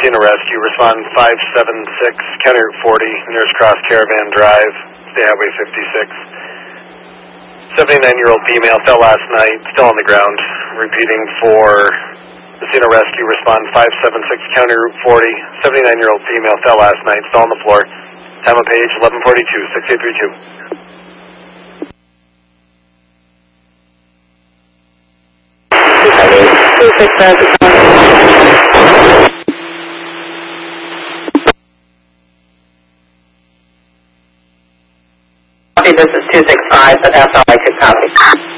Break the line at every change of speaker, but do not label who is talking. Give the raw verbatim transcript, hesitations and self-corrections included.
Cena Rescue, respond five seven six, County Route forty, nearest Cross Caravan Drive, State Highway fifty-six. seventy-nine-year-old female fell last night, still on the ground. Repeating for the Cena Rescue, respond five seven six, County Route forty, seventy-nine-year-old female fell last night, still on the floor. Time of page eleven forty-two, six eight three two.
two six five. This is two six five, but that's all I could copy.